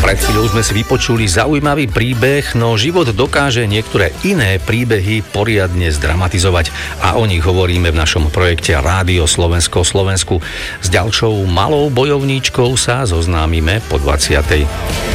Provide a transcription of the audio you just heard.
Pred chvíľou sme si vypočuli zaujímavý príbeh, no život dokáže niektoré iné príbehy poriadne zdramatizovať a o nich hovoríme v našom projekte Rádio Slovensko Slovensku. S ďalšou malou bojovníčkou sa zoznámime po 20.